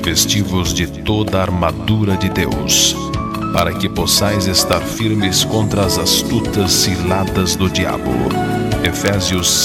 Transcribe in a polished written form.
revesti-vos de toda a armadura de Deus, para que possais estar firmes contra as astutas ciladas do diabo. Efésios